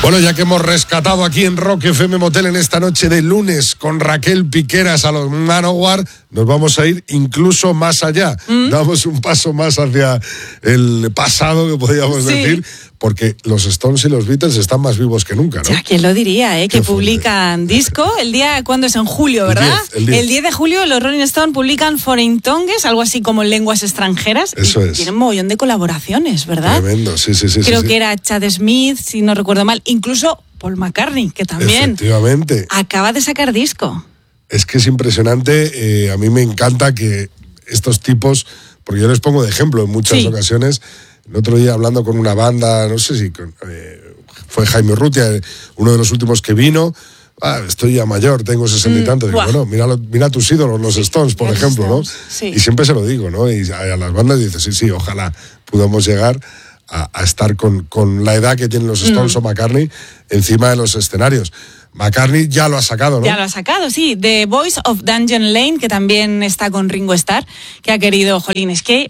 Bueno, ya que hemos rescatado aquí en Rock FM Motel en esta noche de lunes con Raquel Piqueras a los Manowar, nos vamos a ir incluso más allá. Damos un paso más hacia el pasado, que podríamos decir, porque los Stones y los Beatles están más vivos que nunca, ¿no? Ya, ¿quién lo diría, que publican disco? El día, ¿cuándo es? En julio, ¿verdad? El 10. El 10 de julio los Rolling Stones publican Foreign Tongues, algo así como lenguas extranjeras. Eso es. Tienen un mogollón de colaboraciones, ¿verdad? Tremendo, sí. Creo que era Chad Smith, si no recuerdo mal. Incluso Paul McCartney, que también efectivamente acaba de sacar disco. Es que es impresionante. A mí me encanta que estos tipos, porque yo les pongo de ejemplo en muchas ocasiones. El otro día hablando con una banda, no sé si fue Jaime Urrutia, uno de los últimos que vino. Estoy ya mayor, tengo 60 y tantos. Digo, bueno, mira tus ídolos, los Stones, por ejemplo, ¿no? Sí. Y siempre se lo digo, ¿no? Y a las bandas dices, sí, ojalá podamos llegar a estar con la edad que tienen los Stones o McCartney encima de los escenarios. McCartney ya lo ha sacado, ¿no? Ya lo ha sacado, sí. The Voice of Dungeon Lane, que también está con Ringo Starr, que ha querido, jolín, es que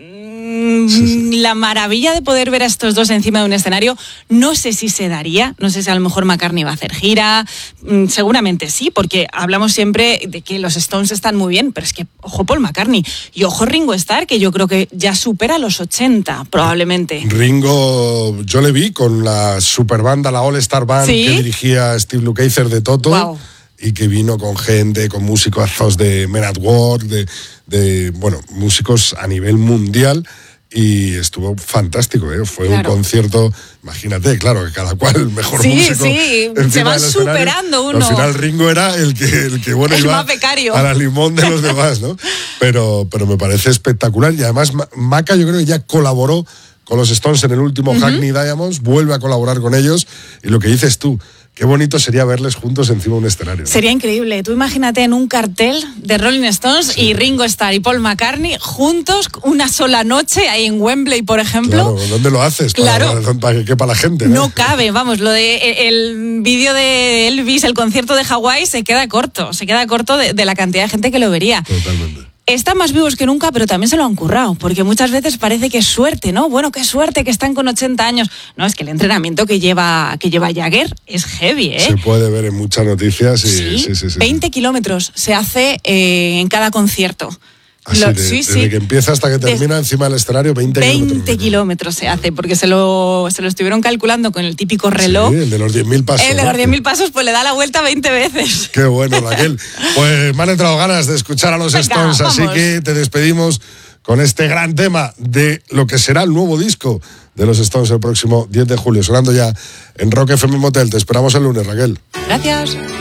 la maravilla de poder ver a estos dos encima de un escenario, no sé si se daría, no sé si a lo mejor McCartney va a hacer gira, seguramente sí, porque hablamos siempre de que los Stones están muy bien, pero es que ojo Paul McCartney y ojo Ringo Starr, que yo creo que ya supera los 80 probablemente. Ringo, yo le vi con la superbanda, la All Star Band, que dirigía Steve Lukather de Toto. Wow. Y que vino con gente, con músicos de Men at Work, de músicos a nivel mundial, y estuvo fantástico, ¿eh? Fue un concierto, imagínate, claro, que cada cual el mejor músico. Sí, se van superando uno. Al final Ringo era el que bueno, el iba más becario. A la limón de los demás, ¿no? Pero me parece espectacular, y además Maca yo creo que ya colaboró con los Stones en el último Hackney Diamonds, vuelve a colaborar con ellos, y lo que dices tú, qué bonito sería verles juntos encima de un escenario, ¿no? Sería increíble. Tú imagínate en un cartel de Rolling Stones y Ringo Starr y Paul McCartney juntos una sola noche ahí en Wembley, por ejemplo. Claro, ¿dónde lo haces? Claro. Para que quepa la gente, ¿no? No cabe, vamos, lo de el vídeo de Elvis, el concierto de Hawái, se queda corto de la cantidad de gente que lo vería. Totalmente. Están más vivos que nunca, pero también se lo han currado, porque muchas veces parece que es suerte, ¿no? Bueno, qué suerte que están con 80 años. No, es que el entrenamiento que lleva Jagger es heavy, ¿eh? Se puede ver en muchas noticias. Sí. 20 kilómetros se hace en cada concierto. Desde que empieza hasta que termina encima del escenario, 20 kilómetros se hace, porque se lo estuvieron calculando con el típico reloj. Sí, el de los 10.000 pasos. El de los 10.000 pasos, pues le da la vuelta 20 veces. Qué bueno, Raquel. Pues me han entrado ganas de escuchar a los Stones, así que te despedimos con este gran tema de lo que será el nuevo disco de los Stones el próximo 10 de julio, sonando ya en Rock FM Motel. Te esperamos el lunes, Raquel. Gracias.